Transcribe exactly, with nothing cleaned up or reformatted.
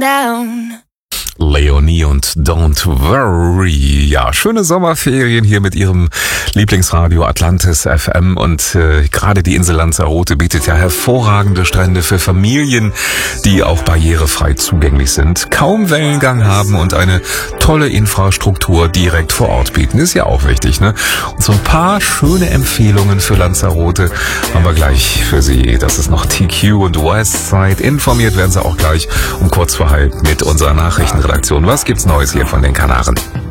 down. Leonie und Don't Worry. Ja, schöne Sommerferien hier mit ihrem Lieblingsradio Atlantis F M und äh, gerade die Insel Lanzarote bietet ja hervorragende Strände für Familien, die auch barrierefrei zugänglich sind, kaum Wellengang haben und eine tolle Infrastruktur direkt vor Ort bieten. Ist ja auch wichtig, ne? Und so ein paar schöne Empfehlungen für Lanzarote haben wir gleich für Sie. Das ist noch T Q und Westside. Informiert werden Sie auch gleich um kurz vor halb mit unserer Nachrichtenredaktion. Was gibt's Neues hier von den Kanaren?